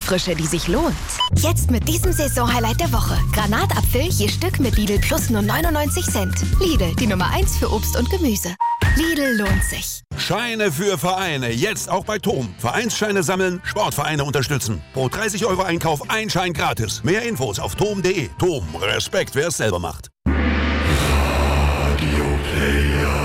Frische, die sich lohnt. Jetzt mit diesem Saisonhighlight der Woche. Granatapfel je Stück mit Lidl Plus nur 99 Cent. Lidl, die Nummer 1 für Obst und Gemüse. Lidl lohnt sich. Scheine für Vereine, jetzt auch bei TOM. Vereinsscheine sammeln, Sportvereine unterstützen. Pro 30 € Einkauf ein Schein gratis. Mehr Infos auf tom.de. TOM, Respekt, wer es selber macht. Radio Player.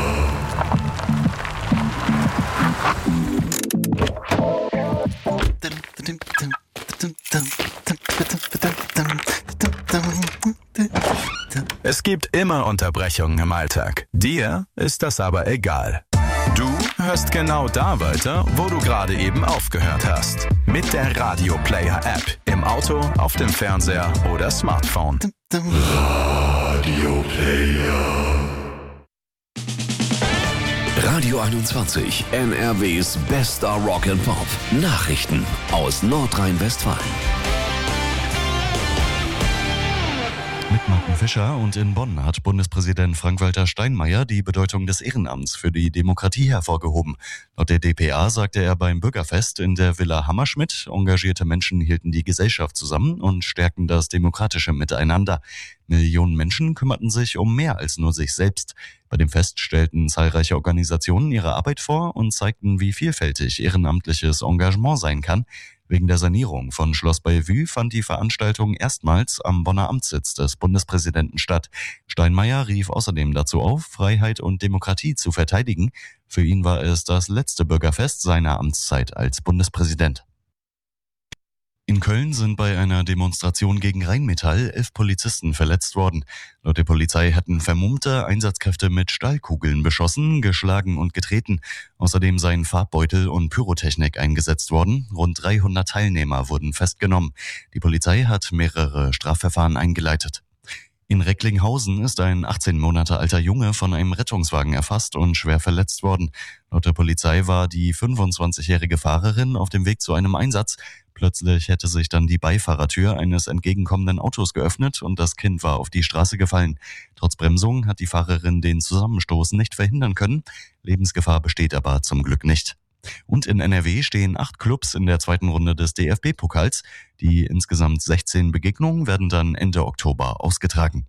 Es gibt immer Unterbrechungen im Alltag. Dir ist das aber egal. Du hörst genau da weiter, wo du gerade eben aufgehört hast. Mit der Radio Player App. Im Auto, auf dem Fernseher oder Smartphone. Radio Player. Radio 21, NRWs bester Rock and Pop. Nachrichten aus Nordrhein-Westfalen. Mit Martin Fischer und in Bonn hat Bundespräsident Frank-Walter Steinmeier die Bedeutung des Ehrenamts für die Demokratie hervorgehoben. Laut der dpa sagte er beim Bürgerfest in der Villa Hammerschmidt, engagierte Menschen hielten die Gesellschaft zusammen und stärkten das demokratische Miteinander. Millionen Menschen kümmerten sich um mehr als nur sich selbst. Bei dem Fest stellten zahlreiche Organisationen ihre Arbeit vor und zeigten, wie vielfältig ehrenamtliches Engagement sein kann. Wegen der Sanierung von Schloss Bellevue fand die Veranstaltung erstmals am Bonner Amtssitz des Bundespräsidenten statt. Steinmeier rief außerdem dazu auf, Freiheit und Demokratie zu verteidigen. Für ihn war es das letzte Bürgerfest seiner Amtszeit als Bundespräsident. In Köln sind bei einer Demonstration gegen Rheinmetall 11 Polizisten verletzt worden. Laut der Polizei hatten vermummte Einsatzkräfte mit Stahlkugeln beschossen, geschlagen und getreten. Außerdem seien Farbbeutel und Pyrotechnik eingesetzt worden. Rund 300 Teilnehmer wurden festgenommen. Die Polizei hat mehrere Strafverfahren eingeleitet. In Recklinghausen ist ein 18 Monate alter Junge von einem Rettungswagen erfasst und schwer verletzt worden. Laut der Polizei war die 25-jährige Fahrerin auf dem Weg zu einem Einsatz. Plötzlich hätte sich dann die Beifahrertür eines entgegenkommenden Autos geöffnet und das Kind war auf die Straße gefallen. Trotz Bremsung hat die Fahrerin den Zusammenstoß nicht verhindern können. Lebensgefahr besteht aber zum Glück nicht. Und in NRW stehen 8 Clubs in der zweiten Runde des DFB-Pokals. Die insgesamt 16 Begegnungen werden dann Ende Oktober ausgetragen.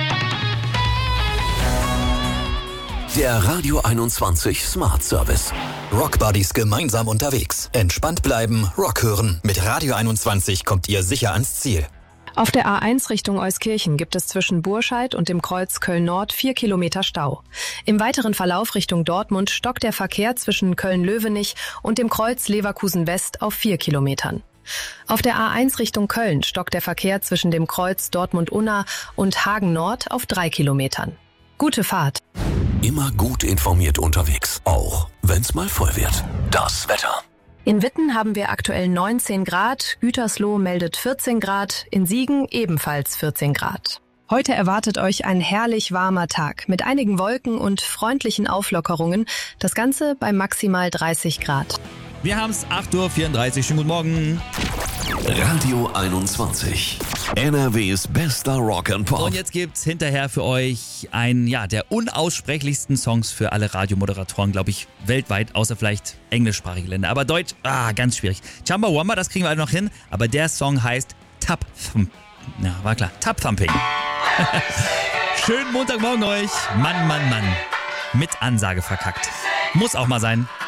Der Radio 21 Smart Service. Rockbuddies gemeinsam unterwegs. Entspannt bleiben, Rock hören. Mit Radio 21 kommt ihr sicher ans Ziel. Auf der A1 Richtung Euskirchen gibt es zwischen Burscheid und dem Kreuz Köln-Nord 4 Kilometer Stau. Im weiteren Verlauf Richtung Dortmund stockt der Verkehr zwischen Köln-Löwenich und dem Kreuz Leverkusen-West auf 4 Kilometern. Auf der A1 Richtung Köln stockt der Verkehr zwischen dem Kreuz Dortmund-Unna und Hagen-Nord auf 3 Kilometern. Gute Fahrt. Immer gut informiert unterwegs, auch wenn's mal voll wird. Das Wetter. In Witten haben wir aktuell 19 Grad, Gütersloh meldet 14 Grad, in Siegen ebenfalls 14 Grad. Heute erwartet euch ein herrlich warmer Tag mit einigen Wolken und freundlichen Auflockerungen, das Ganze bei maximal 30 Grad. Wir haben's 8:34 Uhr, schönen guten Morgen. Radio 21, NRWs bester Rock and Pop. Und jetzt gibt's hinterher für euch einen, der unaussprechlichsten Songs für alle Radiomoderatoren, glaube ich, weltweit, außer vielleicht englischsprachige Länder. Aber Deutsch, ganz schwierig. Chumbawamba, das kriegen wir alle noch hin, aber der Song heißt Tap Thumping. Schönen Montagmorgen euch. Mann. Mit Ansage verkackt. Muss auch mal sein.